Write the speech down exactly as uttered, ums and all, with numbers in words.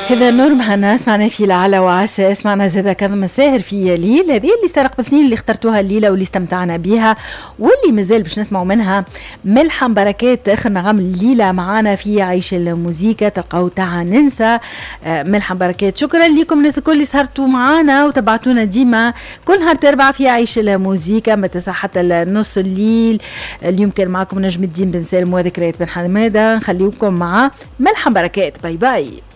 هذا نور مهنا سمعنا في العلا وعسى، سمعنا زادا كظم الساهر في ليل. هذه اللي سرق باثنين اللي اخترتوها الليله واللي استمتعنا بها، واللي مازال باش نسمعوا منها ملحم بركات اخر نغم الليله معانا في عيش الموزيكا. تلقاو تاع ننسى ملحم بركات. شكرا لكم الناس الكل اللي سهرتوا معانا وتبعتونا ديما كل نهار تربع في عيش الموزيكا من تسعة حتى نص الليل. اليوم كان معكم نجم الدين بن سالم وذكريات بن حماده. نخليكم مع ملحم بركات. باي باي.